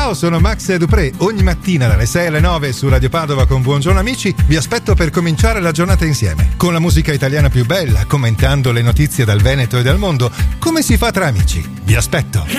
Ciao, sono Max Dupré. Ogni mattina dalle 6 alle 9 su Radio Padova con Buongiorno Amici vi aspetto per cominciare la giornata insieme. Con la musica italiana più bella, commentando le notizie dal Veneto e dal mondo, come si fa tra amici. Vi aspetto.